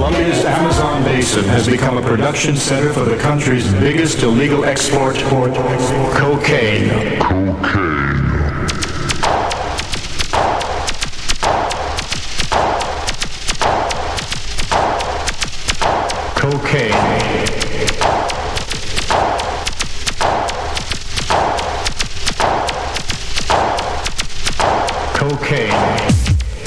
Colombia's Amazon basin has become a production center for the country's biggest illegal export, cocaine. Cocaine.